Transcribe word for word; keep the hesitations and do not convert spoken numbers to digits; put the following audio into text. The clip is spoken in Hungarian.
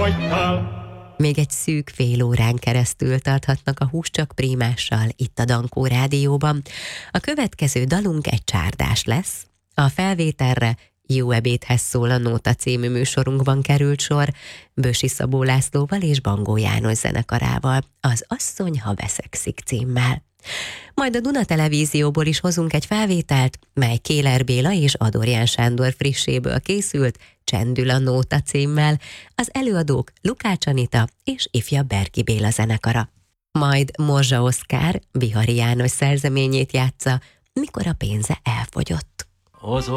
fogytál. Még egy szűk fél órán keresztül tarthatnak a Húscsak Prímással itt a Dankó Rádióban. A következő dalunk egy csárdás lesz. A felvételre Jó ebédhez szól a Nóta című műsorunkban került sor, Bösi Szabó Lászlóval és Bangó János zenekarával, az Asszony, ha veszekszik címmel. Majd a Duna Televízióból is hozunk egy felvételt, mely Kéler Béla és Adorján Sándor frisséből készült, Csendül a Nóta címmel, az előadók Lukács Anita és ifjabb Berki Béla zenekara. Majd Morzsa Oszkár Bihari János szerzeményét játsza, Mikor a pénze elfogyott. Az